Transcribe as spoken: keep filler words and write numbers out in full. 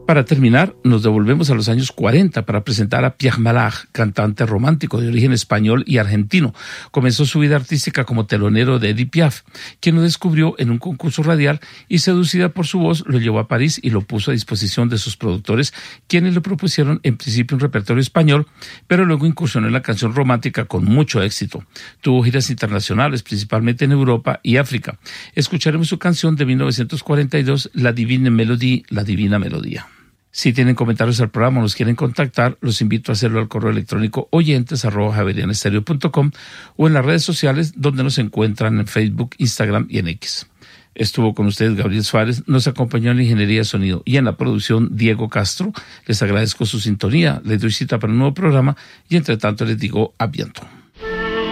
Para terminar, nos devolvemos a los años cuarenta para presentar a Pierre Malach, cantante romántico de origen español y argentino. Comenzó su vida artística como telonero de Edith Piaf, quien lo descubrió en un concurso radial y, seducida por su voz, lo llevó a París y lo puso a disposición de sus productores, quienes le propusieron en principio un repertorio español, pero luego incursionó en la canción romántica con mucho éxito. Tuvo giras internacionales, principalmente en Europa y África. Escucharemos su canción de mil novecientos cuarenta y dos, La Divine Melodie, La Divina Melodía. Si tienen comentarios al programa o nos quieren contactar, los invito a hacerlo al correo electrónico oyentes arroba javerianestereo punto com o en las redes sociales donde nos encuentran en Facebook, Instagram y en X. Estuvo con ustedes Gabriel Suárez, nos acompañó en la ingeniería de sonido y en la producción Diego Castro. Les agradezco su sintonía, les doy cita para un nuevo programa y entre tanto les digo a viento.